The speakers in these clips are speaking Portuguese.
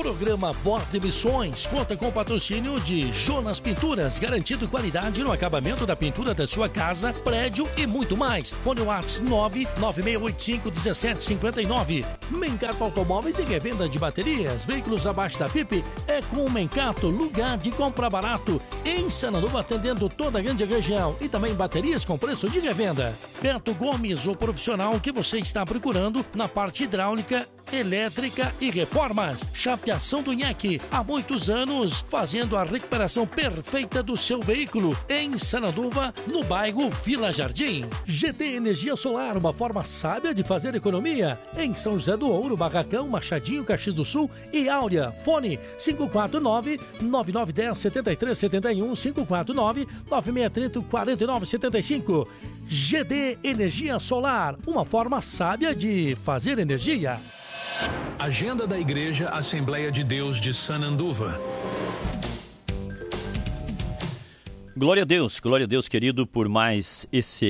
Programa Voz de Missões conta com o patrocínio de Jonas Pinturas, garantindo qualidade no acabamento da pintura da sua casa, prédio e muito mais. Fone WhatsApp 996851759. Mencato Automóveis e revenda de baterias, veículos abaixo da FIP é com o Mencato, lugar de compra barato. Em Sananduva, atendendo toda a grande região e também baterias com preço de revenda. Beto Gomes, o profissional que você está procurando na parte hidráulica, elétrica e reformas. Chapeação do Nhaque, há muitos anos fazendo a recuperação perfeita do seu veículo. Em Sananduva, no bairro Vila Jardim. GD Energia Solar, uma forma sábia de fazer economia. Em São José do Ouro, Barracão, Machadinho, Caxias do Sul e Áurea. Fone 549-9910-7371, 549-9630-4975. GD Energia Solar, uma forma sábia de fazer energia. Agenda da Igreja Assembleia de Deus de Sananduva. Glória a Deus, querido, por mais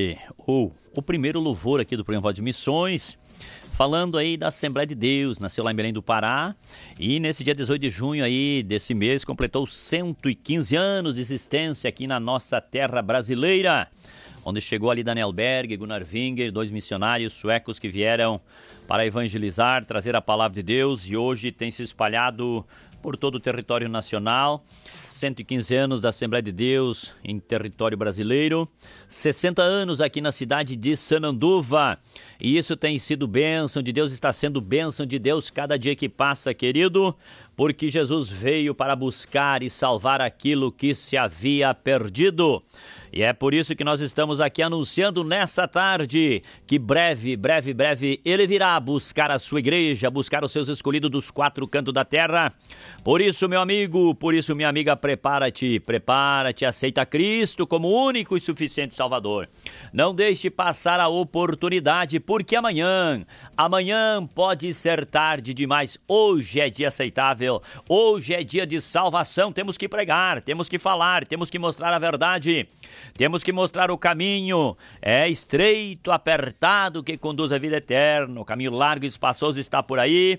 o primeiro louvor aqui do programa Voz de Missões, falando aí da Assembleia de Deus, nasceu lá em Belém do Pará, e nesse dia 18 de junho aí desse mês completou 115 anos de existência aqui na nossa terra brasileira, onde chegou ali Daniel Berg, Gunnar Winger, 2 missionários suecos que vieram para evangelizar, trazer a palavra de Deus, e hoje tem se espalhado por todo o território nacional. 115 anos da Assembleia de Deus em território brasileiro, 60 anos aqui na cidade de Sananduva, e isso tem sido bênção de Deus, está sendo bênção de Deus cada dia que passa, querido, porque Jesus veio para buscar e salvar aquilo que se havia perdido. E é por isso que nós estamos aqui anunciando nessa tarde que breve ele virá buscar a sua igreja, buscar os seus escolhidos dos 4 cantos da terra. Por isso, meu amigo, por isso, minha amiga, prepara-te, aceita Cristo como único e suficiente Salvador. Não deixe passar a oportunidade, porque amanhã pode ser tarde demais. Hoje é dia aceitável, hoje é dia de salvação. Temos que pregar, temos que falar, temos que mostrar a verdade. Temos que mostrar o caminho, estreito, apertado, que conduz à vida eterna. O caminho largo e espaçoso está por aí,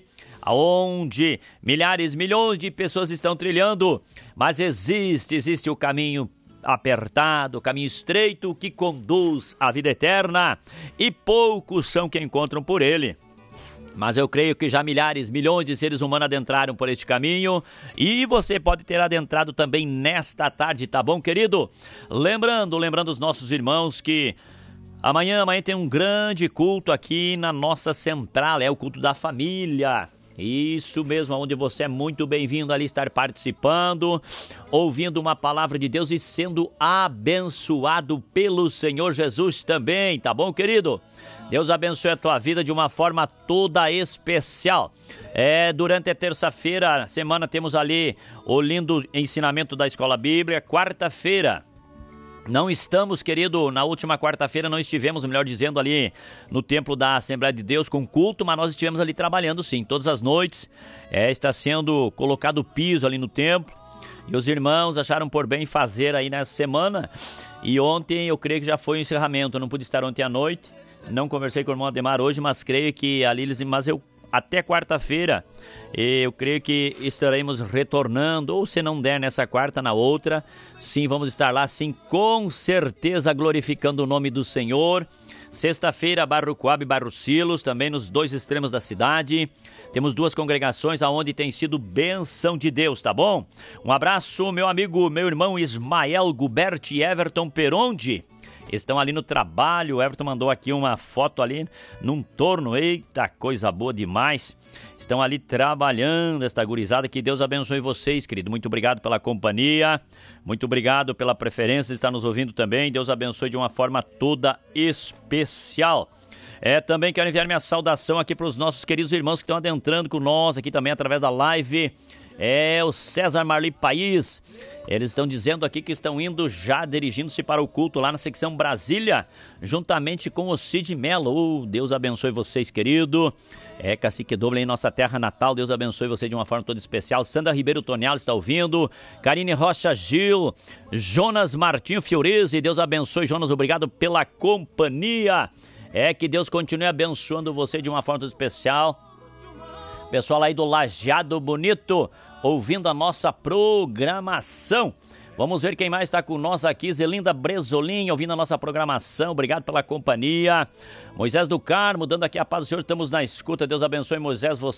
aonde milhões de pessoas estão trilhando. Mas existe o caminho apertado, o caminho estreito que conduz à vida eterna, e poucos são que encontram por ele. Mas eu creio que já milhões de seres humanos adentraram por este caminho, e você pode ter adentrado também nesta tarde, tá bom, querido? Lembrando os nossos irmãos que amanhã tem um grande culto aqui na nossa central, é o culto da família. Isso mesmo, onde você é muito bem-vindo ali estar participando, ouvindo uma palavra de Deus e sendo abençoado pelo Senhor Jesus também, tá bom, querido? Deus abençoe a tua vida de uma forma toda especial. Durante a terça-feira, semana, temos ali o lindo ensinamento da Escola Bíblica. Quarta-feira, não estamos, querido, na última quarta-feira não estivemos, melhor dizendo, ali no templo da Assembleia de Deus com culto, mas nós estivemos ali trabalhando sim, todas as noites. Está sendo colocado o piso ali no templo, e os irmãos acharam por bem fazer aí nessa semana, e ontem eu creio que já foi o encerramento. Eu não pude estar ontem à noite, não conversei com o irmão Ademar hoje, mas creio que ali até quarta-feira, eu creio que estaremos retornando, ou se não der nessa quarta, na outra, sim, vamos estar lá, sim, com certeza, glorificando o nome do Senhor. Sexta-feira, Barro Coab e Barro Silos, também nos 2 extremos da cidade. Temos 2 congregações aonde tem sido bênção de Deus, tá bom? Um abraço, meu amigo, meu irmão Ismael Guberti e Everton Perondi. Estão ali no trabalho. O Everton mandou aqui uma foto ali num torno. Eita, coisa boa demais. Estão ali trabalhando, esta gurizada. Que Deus abençoe vocês, querido. Muito obrigado pela companhia. Muito obrigado pela preferência de estar nos ouvindo também. Deus abençoe de uma forma toda especial. Também quero enviar minha saudação aqui para os nossos queridos irmãos que estão adentrando com nós aqui também através da live. O César Marli País. Eles estão dizendo aqui que estão indo já, dirigindo-se para o culto lá na secção Brasília, juntamente com o Cid Melo. Deus abençoe vocês, querido. Cacique Doble em nossa terra natal. Deus abençoe você de uma forma toda especial. Sandra Ribeiro Tonial está ouvindo. Karine Rocha Gil. Jonas Martinho Fiorese. Deus abençoe, Jonas. Obrigado pela companhia. Que Deus continue abençoando você de uma forma toda especial. Pessoal aí do Lajeado Bonito, ouvindo a nossa programação. Vamos ver quem mais está com nós aqui. Zelinda Bresolim, ouvindo a nossa programação. Obrigado pela companhia. Moisés do Carmo, dando aqui a paz do Senhor. Estamos na escuta. Deus abençoe, Moisés.